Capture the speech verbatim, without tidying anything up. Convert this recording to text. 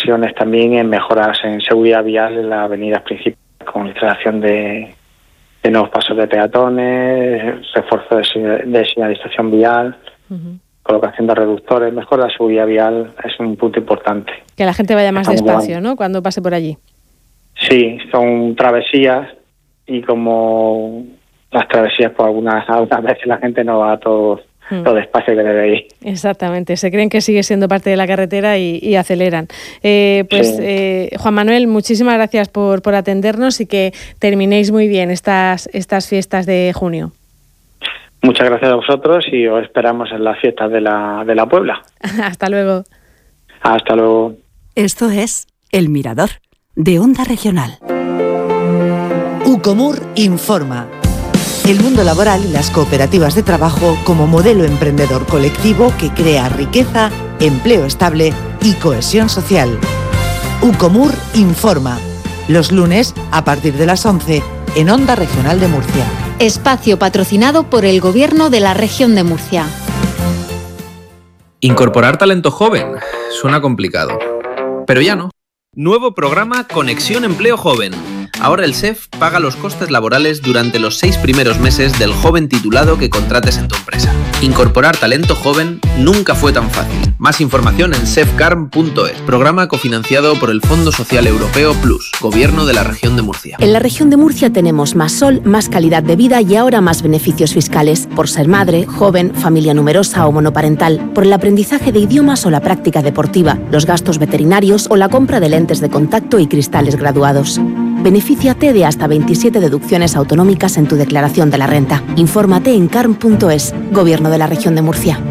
inversiones también en mejoras en seguridad vial en las avenidas principales, con instalación de, de nuevos pasos de peatones, refuerzo de, de señalización vial, uh-huh. colocación de reductores, mejora la seguridad vial es un punto importante. Que la gente vaya más Estamos despacio, llevando. ¿no?, cuando pase por allí. Sí, son travesías y como las travesías, pues algunas, algunas veces la gente no va a todo, hmm. todo despacio que debe ir. Exactamente, se creen que sigue siendo parte de la carretera y, y aceleran. Eh, pues sí. eh, Juan Manuel, muchísimas gracias por, por atendernos y que terminéis muy bien estas, estas fiestas de junio. Muchas gracias a vosotros y os esperamos en las fiestas de la, de la Puebla. Hasta luego. Hasta luego. Esto es El Mirador, de Onda Regional. Ucomur informa. El mundo laboral y las cooperativas de trabajo como modelo emprendedor colectivo que crea riqueza, empleo estable y cohesión social. Ucomur informa. Los lunes a partir de las once en Onda Regional de Murcia. Espacio patrocinado por el Gobierno de la Región de Murcia. Incorporar talento joven suena complicado, pero ya no. Nuevo programa Conexión Empleo Joven. Ahora el S E F paga los costes laborales durante los seis primeros meses del joven titulado que contrates en tu empresa. Incorporar talento joven nunca fue tan fácil. Más información en sefcarm punto es. Programa cofinanciado por el Fondo Social Europeo Plus, Gobierno de la Región de Murcia. En la Región de Murcia tenemos más sol, más calidad de vida y ahora más beneficios fiscales por ser madre, joven, familia numerosa o monoparental, por el aprendizaje de idiomas o la práctica deportiva, los gastos veterinarios o la compra de lentes de contacto y cristales graduados. Benefíciate de hasta veintisiete deducciones autonómicas en tu declaración de la renta. Infórmate en carm punto es, Gobierno de la Región de Murcia.